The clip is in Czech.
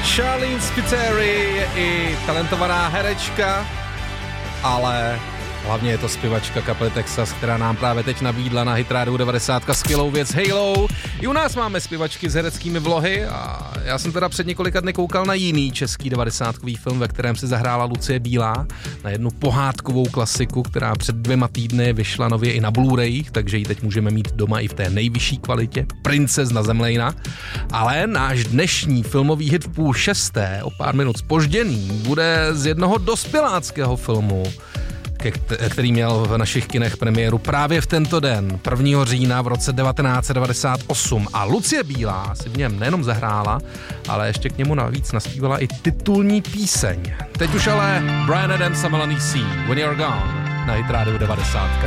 Charlene Spiteri je i talentovaná herečka, ale hlavně je to zpěvačka kapely Texas, která nám právě teď nabídla na Hit Radio 90 skvělou věc Halo. I u nás máme zpěvačky s hereckými vlohy a já jsem teda před několika dny koukal na jiný český 90kový film, ve kterém se zahrála Lucie Bílá, na jednu pohádkovou klasiku, která před 2 týdny vyšla nově i na Blu-rayích, takže ji teď můžeme mít doma i v té nejvyšší kvalitě, Princezna Zemlejna. Ale náš dnešní filmový hit v 5:30, o pár minut zpožděný, bude z jednoho dospěláckého filmu, který měl v našich kinech premiéru právě v tento den, 1. října v roce 1998. A Lucie Bílá si v něm nejenom zahrála, ale ještě k němu navíc naspívala i titulní píseň. Teď už ale Bryan Adams a Melanie C. When You're Gone na Hit Radio 90.